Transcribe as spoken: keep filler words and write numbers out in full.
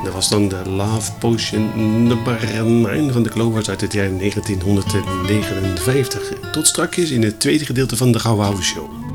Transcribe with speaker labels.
Speaker 1: Dat was dan de Love Potion nummer negen van de Clovers uit het jaar negentienhonderdnegenenvijftig. Tot straks in het tweede gedeelte van de Gouden Ouwe Show.